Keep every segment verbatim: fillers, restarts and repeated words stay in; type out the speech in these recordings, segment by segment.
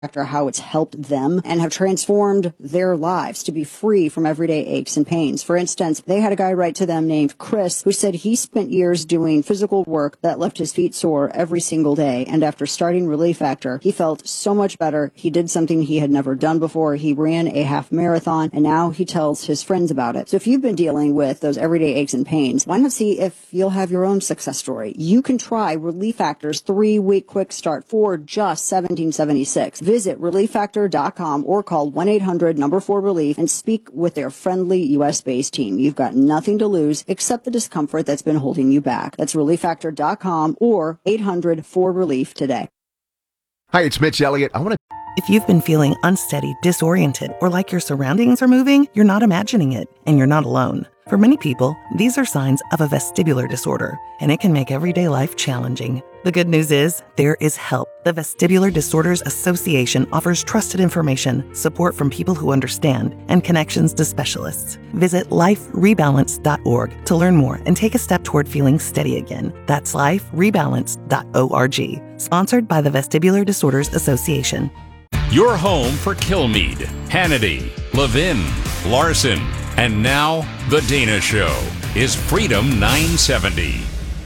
After how it's helped them and have transformed their lives to be free from everyday aches and pains. For instance, they had a guy write to them named Chris who said he spent years doing physical work that left his feet sore every single day. And after starting Relief Factor, he felt so much better. He did something he had never done before. He ran a half marathon and now he tells his friends about it. So if you've been dealing with those everyday aches and pains, why not see if you'll have your own success story? You can try Relief Factor's three-week quick start for just seventeen seventy-six. Visit relief factor dot com or call one eight hundred number four relief and speak with their friendly U S-based team. You've got nothing to lose except the discomfort that's been holding you back. That's relief factor dot com or eight hundred four relief today. Hi, it's Mitch Elliott. I want to. If you've been feeling unsteady, disoriented, or like your surroundings are moving, you're not imagining it, and you're not alone. For many people, these are signs of a vestibular disorder, and it can make everyday life challenging. The good news is, there is help. The Vestibular Disorders Association offers trusted information, support from people who understand, and connections to specialists. Visit life rebalance dot org to learn more and take a step toward feeling steady again. That's life rebalance dot org. Sponsored by the Vestibular Disorders Association. Your home for Kilmeade, Hannity, Levin, Larson, and now The Dana Show is Freedom nine seventy.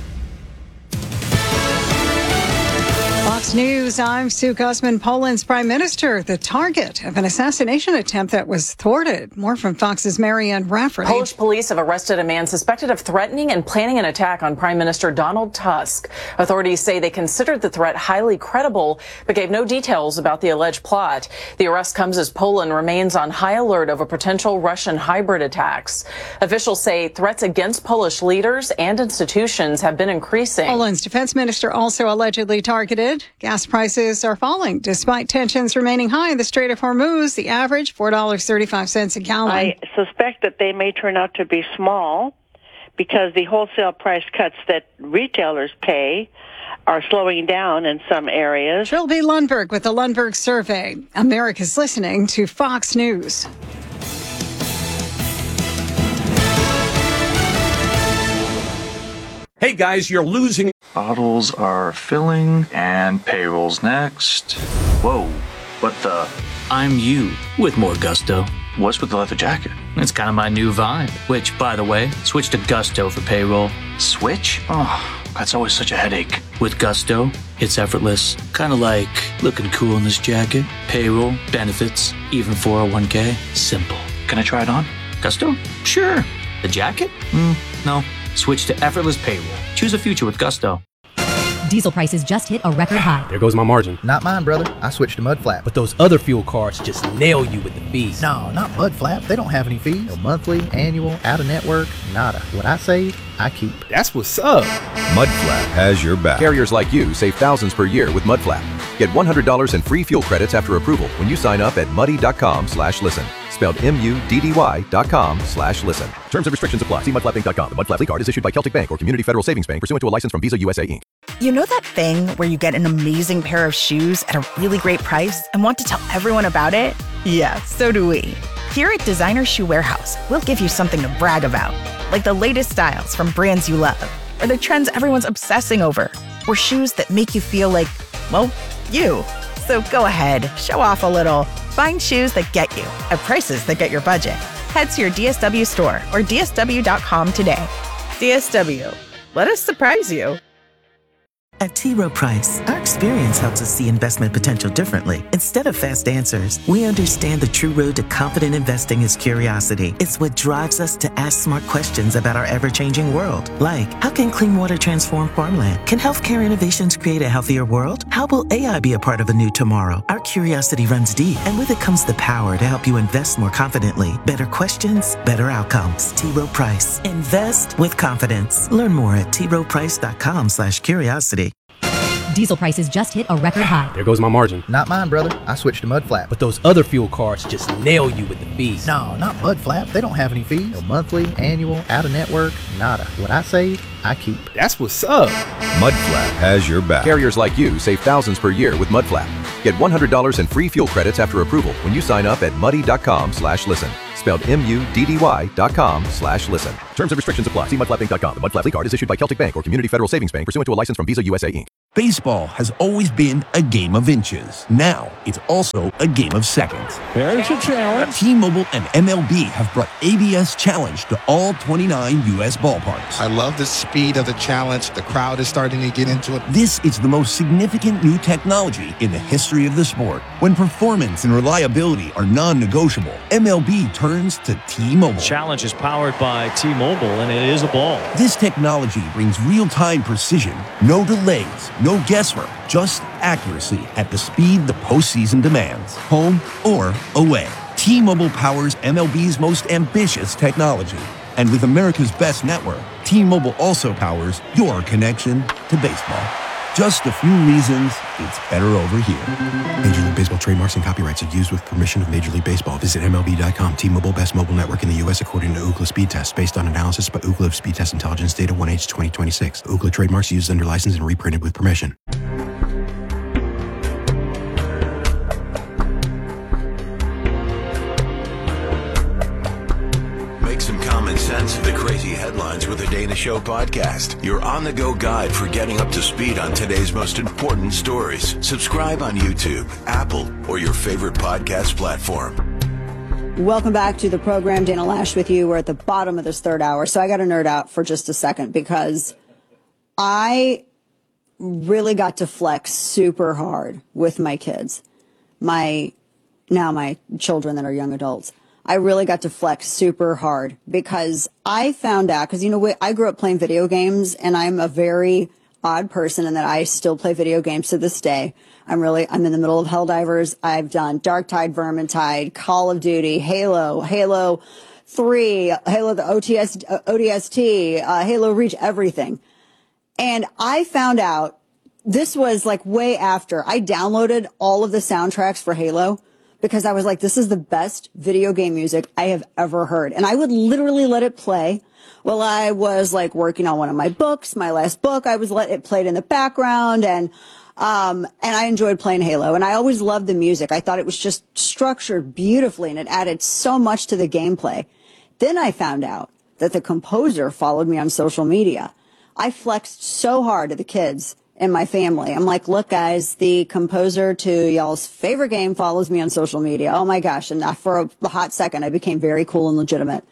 Fox News, I'm Sue Guzman. Poland's prime minister, the target of an assassination attempt that was thwarted. More from Fox's Marianne Rafferty. Polish police have arrested a man suspected of threatening and planning an attack on Prime Minister Donald Tusk. Authorities say they considered the threat highly credible, but gave no details about the alleged plot. The arrest comes as Poland remains on high alert over potential Russian hybrid attacks. Officials say threats against Polish leaders and institutions have been increasing. Poland's defense minister also allegedly targeted. Gas prices are falling despite tensions remaining high in the Strait of Hormuz. The average, four dollars and thirty-five cents a gallon. I suspect that they may turn out to be small because the wholesale price cuts that retailers pay are slowing down in some areas. Trilby Lundberg with the Lundberg Survey. America's listening to Fox News. Hey guys, you're losing. Bottles are filling and payroll's next. Whoa, what the? I'm you with more gusto. What's with the leather jacket? It's kind of my new vibe, which, by the way, switch to Gusto for payroll. Switch? Oh, that's always such a headache. With Gusto, it's effortless. Kind of like looking cool in this jacket, payroll, benefits, even four oh one k. Simple. Can I try it on? Gusto? Sure. The jacket? Mm, no. Switch to effortless payroll. Choose a future with Gusto. Diesel prices just hit a record high. There goes my margin. Not mine, brother. I switched to Mudflap. But those other fuel cards just nail you with the fees. No, not Mudflap. They don't have any fees. No monthly, annual, out-of-network, nada. What I save, I keep. That's what's up. Mudflap has your back. Carriers like you save thousands per year with Mudflap. Get one hundred dollars in free fuel credits after approval when you sign up at muddy.com slash listen. Spelled M-U-D-D-Y dot com slash listen. Terms and restrictions apply. See mudflap inc dot com. The Mudflap card is issued by Celtic Bank or Community Federal Savings Bank pursuant to a license from Visa U S A Incorporated. You know that thing where you get an amazing pair of shoes at a really great price and want to tell everyone about it? Yeah, so do we. Here at Designer Shoe Warehouse, we'll give you something to brag about, like the latest styles from brands you love, or the trends everyone's obsessing over, or shoes that make you feel like, well, you. So go ahead, show off a little. Find shoes that get you at prices that get your budget. Head to your D S W store or D S W dot com today. D S W. Let us surprise you. At T. Rowe Price, our experience helps us see investment potential differently. Instead of fast answers, we understand the true road to confident investing is curiosity. It's what drives us to ask smart questions about our ever-changing world. Like, how can clean water transform farmland? Can healthcare innovations create a healthier world? How will A I be a part of a new tomorrow? Our curiosity runs deep, and with it comes the power to help you invest more confidently. Better questions, better outcomes. T. Rowe Price. Invest with confidence. Learn more at T. Rowe Price dot com slash curiosity. Diesel prices just hit a record high. There goes my margin. Not mine, brother. I switched to Mudflap. But those other fuel cards just nail you with the fees. No, not Mudflap. They don't have any fees. No monthly, annual, out-of-network, nada. What I save, I keep. That's what's up. Mudflap has your back. Carriers like you save thousands per year with Mudflap. Get one hundred dollars in free fuel credits after approval when you sign up at muddy.com slash listen. Spelled M-U-D-D-Y dot com slash listen. Terms and restrictions apply. See mudflap inc dot com. The Mudflap card is issued by Celtic Bank or Community Federal Savings Bank pursuant to a license from Visa U S A Incorporated. Baseball has always been a game of inches. Now, it's also a game of seconds. There's a challenge. T-Mobile and M L B have brought A B S Challenge to all twenty-nine U S ballparks. I love the speed of the challenge. The crowd is starting to get into it. This is the most significant new technology in the history of the sport. When performance and reliability are non-negotiable, M L B turns to T-Mobile. Challenge is powered by T-Mobile, and it is a ball. This technology brings real-time precision, no delays, no guesswork, just accuracy at the speed the postseason demands, home or away. T-Mobile powers M L B's most ambitious technology. And with America's best network, T-Mobile also powers your connection to baseball. Just a few reasons it's better over here. Major League Baseball trademarks and copyrights are used with permission of Major League Baseball. Visit M L B dot com. T-Mobile, best mobile network in the U S according to Ookla Speed Test, based on analysis by Ookla of Speed Test Intelligence data one H twenty twenty-six. Ookla trademarks used under license and reprinted with permission. Common sense of the crazy headlines with the Dana Show podcast. Your on-the-go guide for getting up to speed on today's most important stories. Subscribe on YouTube, Apple, or your favorite podcast platform. Welcome back to the program. Dana Loesch with you. We're at the bottom of this third hour. So I got to nerd out for just a second because I really got to flex super hard with my kids. My, now my children that are young adults. I really got to flex super hard because I found out, because, you know, I grew up playing video games and I'm a very odd person in that I still play video games to this day. I'm really, I'm in the middle of Helldivers. I've done Darktide, Vermintide, Call of Duty, Halo, Halo three, Halo, the O T S, O D S T, uh, Halo Reach, everything. And I found out this was like way after I downloaded all of the soundtracks for Halo, because I was like, this is the best video game music I have ever heard. And I would literally let it play while I was like working on one of my books, my last book. I was let it played in the background, and um and I enjoyed playing Halo. And I always loved the music. I thought it was just structured beautifully and it added so much to the gameplay. Then I found out that the composer followed me on social media. I flexed so hard to the kids in my family. I'm like, look, guys, the composer to y'all's favorite game follows me on social media. Oh, my gosh. And for a, a hot second, I became very cool and legitimate.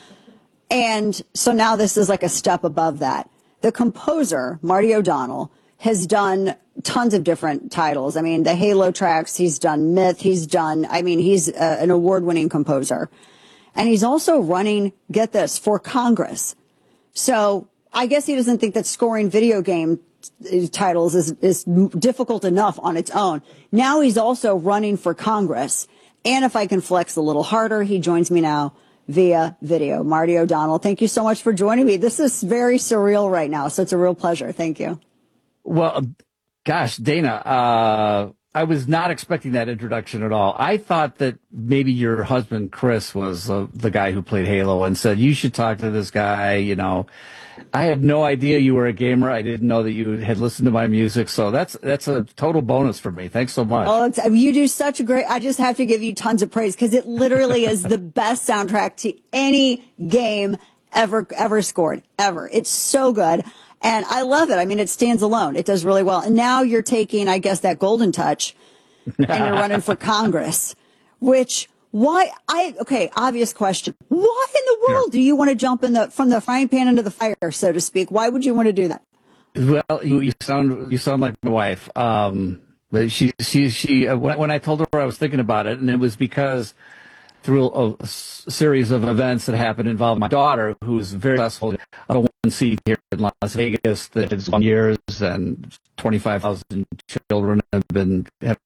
And so now this is like a step above that. The composer, Marty O'Donnell, has done tons of different titles. I mean, the Halo tracks, he's done Myth, he's done, I mean, he's uh, an award-winning composer. And he's also running, get this, for Congress. So I guess he doesn't think that scoring video game titles is, is difficult enough on its own. Now he's also running for Congress. And if I can flex a little harder, he joins me now via video. Marty O'Donnell, thank you so much for joining me. This is very surreal right now, so it's a real pleasure. Thank you. Well, gosh, Dana, uh, I was not expecting that introduction at all. I thought that maybe your husband, Chris, was uh, the guy who played Halo and said, you should talk to this guy, you know. I had no idea you were a gamer. I didn't know that you had listened to my music. So that's that's a total bonus for me. Thanks so much. Oh, it's, you do such a great, I just have to give you tons of praise because it literally is the best soundtrack to any game ever, ever scored, ever. It's so good. And I love it. I mean, it stands alone. It does really well. And now you're taking, I guess, that golden touch and you're running for Congress, which why I, okay, obvious question. Why in the world do you want to jump in the, from the frying pan into the fire, so to speak? Why would you want to do that? Well, you, you sound, you sound like my wife. Um, but she, she, she, uh, when, when I told her I was thinking about it, and it was because through a, a series of events that happened involving my daughter, who's very successful, a one seat here in Las Vegas that has gone years, and twenty-five thousand children have been, have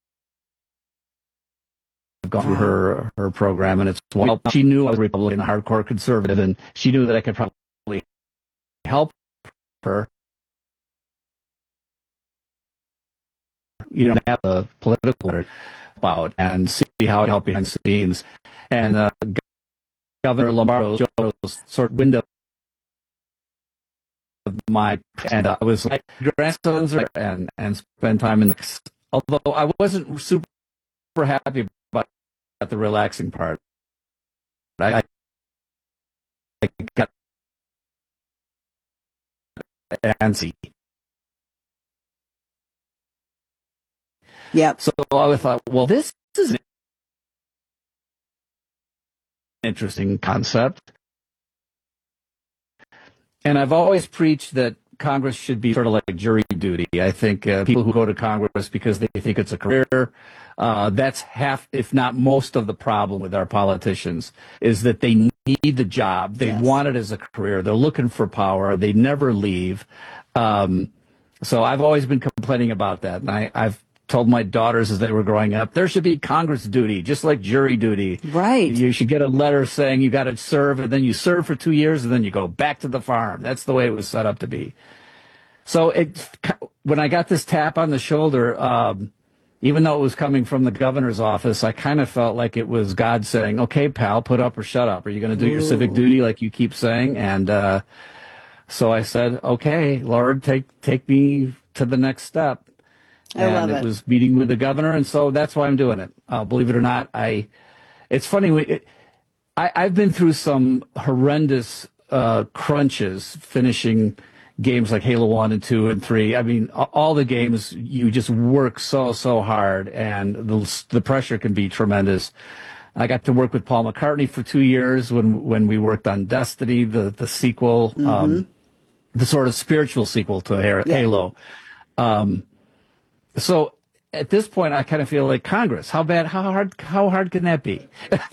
gone through her her program, and it's well, she knew I was a Republican, a hardcore conservative, and she knew that I could probably help her, you know, have a political about and see how it helped behind the scenes. And uh, Governor Lombardo showed us sort of window of my, and uh, I was like grandsons and and spend time in the, although I wasn't super happy about the relaxing part. I, I got antsy. Yep. So I thought, well, this is an interesting concept. And I've always preached that Congress should be sort of like jury duty. I think uh, people who go to Congress because they think it's a career, uh, that's half, if not most of the problem with our politicians, is that they need the job. They yes. want it as a career. They're looking for power. They never leave. Um, so I've always been complaining about that. And I, I've told my daughters as they were growing up, there should be Congress duty, just like jury duty. Right. You should get a letter saying you got to serve, and then you serve for two years, and then you go back to the farm. That's the way it was set up to be. So it, when I got this tap on the shoulder, um, even though it was coming from the governor's office, I kind of felt like it was God saying, okay, pal, put up or shut up. Are you going to do Ooh. your civic duty like you keep saying? And uh, so I said, okay, Lord, take take me to the next step. I and love it, it was meeting with the governor, and so that's why I'm doing it. Uh, believe it or not, I. It's funny. It, I, I've been through some horrendous uh, crunches finishing games like Halo One and Two and Three. I mean, all the games you just work so so hard, and the the pressure can be tremendous. I got to work with Paul McCartney for two years when when we worked on Destiny, the the sequel, mm-hmm. um, the sort of spiritual sequel to Halo. Yeah. Um, So at this point, I kind of feel like Congress. How bad? How hard? How hard can that be?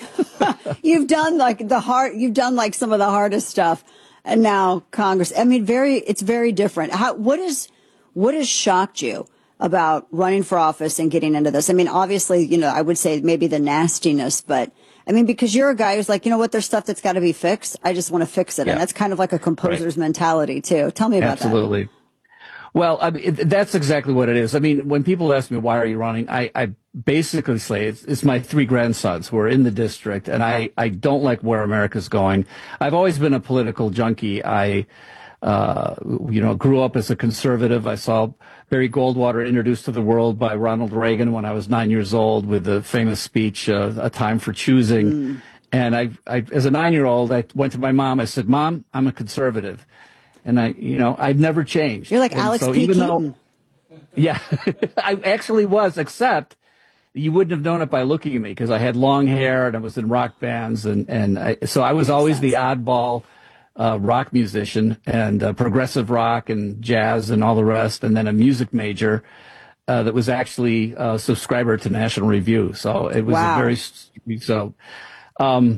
You've done like the hard. You've done like some of the hardest stuff, and now Congress. I mean, very. It's very different. How? What is? What has shocked you about running for office and getting into this? I mean, obviously, you know, I would say maybe the nastiness, but I mean, because you're a guy who's like, you know what? There's stuff that's got to be fixed. I just want to fix it, yeah. and that's kind of like a composer's right. mentality too. Tell me about Absolutely. that. Absolutely. Well, I mean, it, that's exactly what it is. I mean, when people ask me, why are you running? I, I basically say it's, it's my three grandsons who are in the district, and I, I don't like where America's going. I've always been a political junkie. I, uh, you know, grew up as a conservative. I saw Barry Goldwater introduced to the world by Ronald Reagan when I was nine years old with the famous speech, uh, A Time for Choosing. Mm. And I, I, as a nine-year-old, I went to my mom. I said, Mom, I'm a conservative. And I, you know, I've never changed. You're like and Alex so P. even Keaton. Though, yeah, I actually was, except you wouldn't have known it by looking at me because I had long hair and I was in rock bands. And, and I, so I was always the oddball uh, rock musician and uh, progressive rock and jazz and all the rest. And then a music major uh, that was actually a subscriber to National Review. So it was wow. a very, so, um,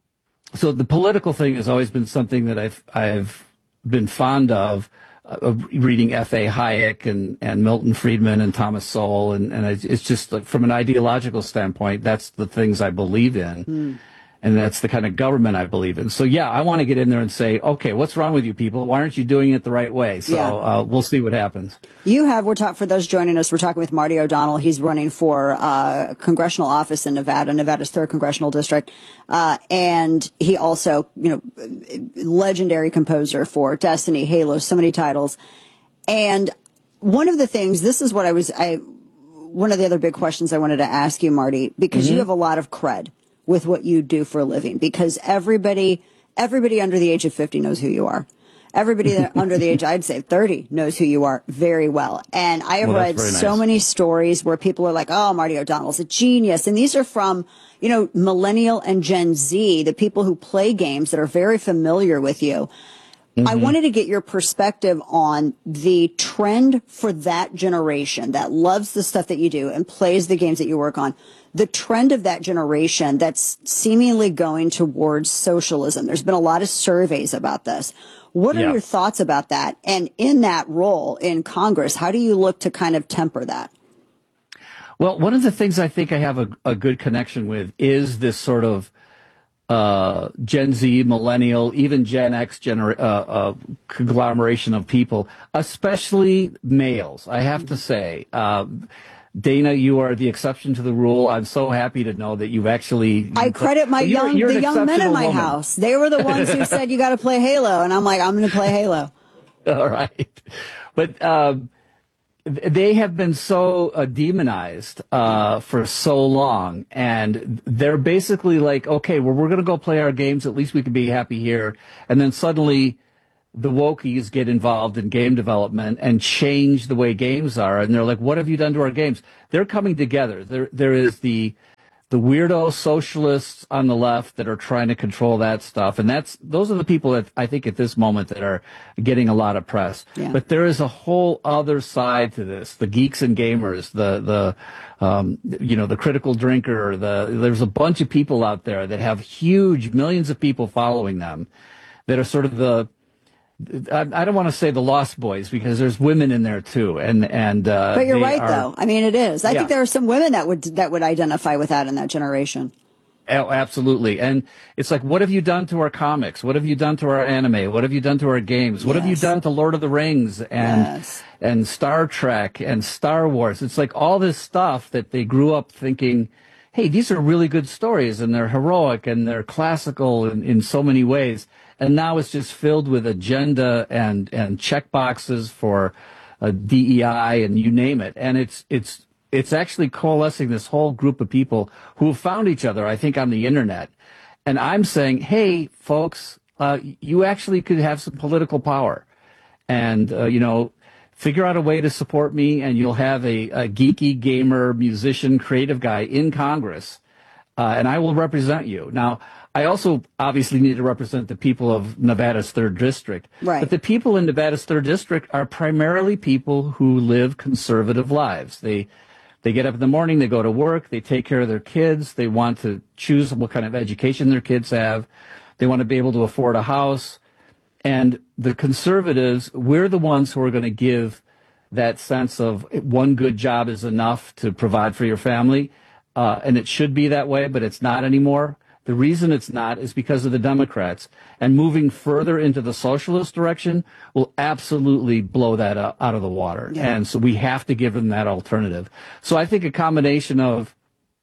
so the political thing has always been something that I've, I've, been fond of, uh, of reading F A Hayek and, and Milton Friedman and Thomas Sowell. And, and it's just like, from an ideological standpoint, that's the things I believe in. Mm. And that's the kind of government I believe in. So, yeah, I want to get in there and say, okay, what's wrong with you people? Why aren't you doing it the right way? So yeah. uh, we'll see what happens. You have, we're talking, for those joining us, we're talking with Marty O'Donnell. He's running for uh, congressional office in Nevada, Nevada's third congressional district. Uh, and he also, you know, legendary composer for Destiny, Halo, so many titles. And one of the things, this is what I was, I, one of the other big questions I wanted to ask you, Marty, because mm-hmm. you have a lot of cred with what you do for a living, because everybody, everybody under the age of fifty knows who you are. Everybody that under the age, I'd say thirty, knows who you are very well. And I have well, read nice. so many stories where people are like, oh, Marty O'Donnell's a genius. And these are from, you know, millennial and Gen Z, the people who play games that are very familiar with you. Mm-hmm. I wanted to get your perspective on the trend for that generation that loves the stuff that you do and plays the games that you work on. The trend of that generation that's seemingly going towards socialism. There's been a lot of surveys about this. What are yeah. your thoughts about that? And in that role in Congress, how do you look to kind of temper that? Well, one of the things I think I have a, a good connection with is this sort of uh, Gen Z, millennial, even Gen X gener- uh, uh, conglomeration of people, especially males, I have to say. Uh, Dana, you are the exception to the rule. I'm so happy to know that you've actually. I credit my you're, young, you're the young men in my woman. house. They were the ones who said you got to play Halo, and I'm like, I'm going to play Halo. All right, but um, they have been so uh, demonized uh, for so long, and they're basically like, okay, well, we're going to go play our games. At least we can be happy here, and then suddenly the wokies get involved in game development and change the way games are. And they're like, what have you done to our games? They're coming together. There, there is the, the weirdo socialists on the left that are trying to control that stuff. And that's, those are the people that I think at this moment that are getting a lot of press. Yeah. But there is a whole other side to this. The geeks and gamers, the, the, um, you know, the critical drinker, the, there's a bunch of people out there that have huge millions of people following them that are sort of the, I, I don't want to say the Lost Boys because there's women in there too, and and uh, but you're they right are, though. I mean, it is. I Yeah. think there are some women that would that would identify with that in that generation. Oh, absolutely. And it's like, what have you done to our comics? What have you done to our anime? What have you done to our games? What have you Yes. done to Lord of the Rings and Yes. and Star Trek and Star Wars? It's like all this stuff that they grew up thinking, hey, these are really good stories and they're heroic and they're classical in, in so many ways. And now it's just filled with agenda and, and check boxes for uh, D E I and you name it. And it's, it's, it's actually coalescing this whole group of people who have found each other, I think, on the internet. And I'm saying, hey, folks, uh, you actually could have some political power and, uh, you know, figure out a way to support me and you'll have a, a geeky gamer, musician, creative guy in Congress. Uh, and I will represent you. Now, I also obviously need to represent the people of Nevada's third district. Right. But the people in Nevada's third district are primarily people who live conservative lives. They they get up in the morning, they go to work, they take care of their kids, they want to choose what kind of education their kids have, they want to be able to afford a house. And the conservatives, we're the ones who are going to give that sense of one good job is enough to provide for your family. Uh, and it should be that way, but it's not anymore. The reason it's not is because of the Democrats. And moving further into the socialist direction will absolutely blow that out of the water. Yeah. And so we have to give them that alternative. So I think a combination of,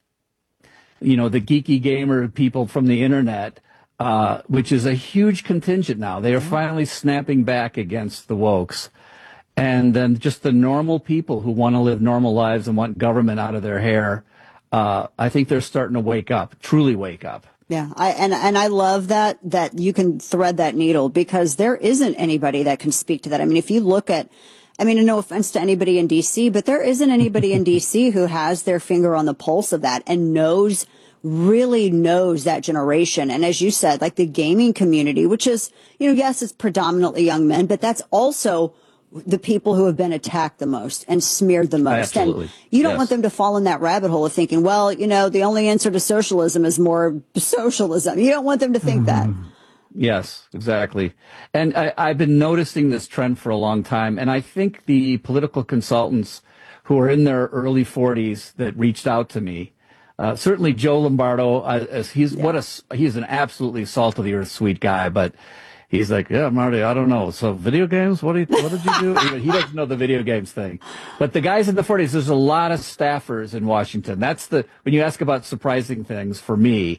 you know, the geeky gamer people from the internet, uh, which is a huge contingent now. They are finally snapping back against the wokes. And then just the normal people who want to live normal lives and want government out of their hair. Uh, I think they're starting to wake up, truly wake up. Yeah, I and and I love that that you can thread that needle because there isn't anybody that can speak to that. I mean, if you look at, I mean, no offense to anybody in D C, but there isn't anybody in D C who has their finger on the pulse of that and knows, really knows that generation. And as you said, like the gaming community, which is, you know, yes, it's predominantly young men, but that's also the people who have been attacked the most and smeared the most. Absolutely. And you don't Yes. want them to fall in that rabbit hole of thinking, well, you know, the only answer to socialism is more socialism. You don't want them to think that. Yes, exactly. And I, I've been noticing this trend for a long time. And I think the political consultants who are in their early forties that reached out to me, uh, certainly Joe Lombardo, uh, as he's what a, he's an absolutely salt of the earth sweet guy, but he's like, yeah, Marty, I don't know. So video games, what, do you, what did you do? Even he doesn't know the video games thing. But the guys in the forties, there's a lot of staffers in Washington. That's the, when you ask about surprising things for me,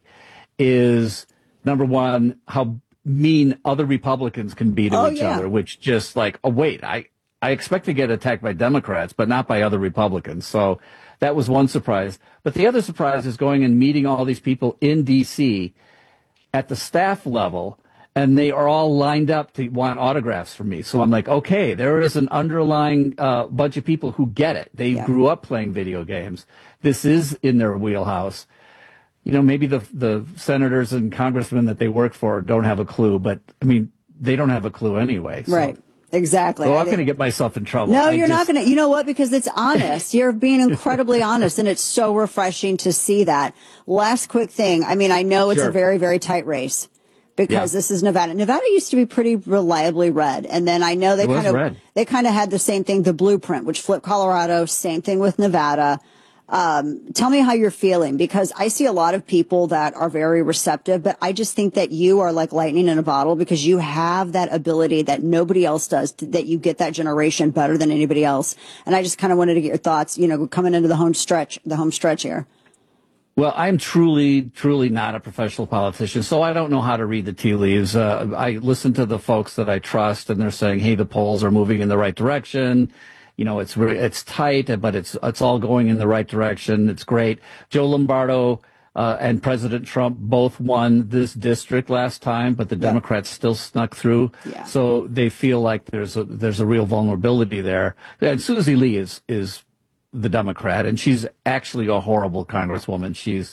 is number one, how mean other Republicans can be to Oh, each yeah. other, which just like, oh, wait, I, I expect to get attacked by Democrats, but not by other Republicans. So that was one surprise. But the other surprise is going and meeting all these people in D C at the staff level, and they are all lined up to want autographs from me. So I'm like, okay, there is an underlying uh, bunch of people who get it. They Yeah. grew up playing video games. This is in their wheelhouse. You know, maybe the the senators and congressmen that they work for don't have a clue, but I mean, they don't have a clue anyway. So. Right. Exactly. So I I'm think- going to get myself in trouble. No, I you're not just- going to. You know what? Because it's honest. You're being incredibly honest, and it's so refreshing to see that. Last quick thing. I mean, I know it's Sure. a very, very tight race because Yeah. this is Nevada. Nevada used to be pretty reliably red, and then I know they It was kind of red. they kind of had the same thing, the blueprint, which flipped Colorado. Same thing with Nevada. Um, tell me how you're feeling, because I see a lot of people that are very receptive, but I just think that you are like lightning in a bottle because you have that ability that nobody else does, to, that you get that generation better than anybody else. And I just kind of wanted to get your thoughts, you know, coming into the home stretch, the home stretch here. Well, I'm truly, truly not a professional politician, so I don't know how to read the tea leaves. Uh, I listen to the folks that I trust, and they're saying, hey, the polls are moving in the right direction. You know, it's re- it's tight, but it's it's all going in the right direction. It's great. Joe Lombardo, uh, and President Trump both won this district last time, but the Democrats still snuck through. Yeah. So they feel like there's a there's a real vulnerability there. And Susie Lee is is the Democrat, and she's actually a horrible congresswoman. She's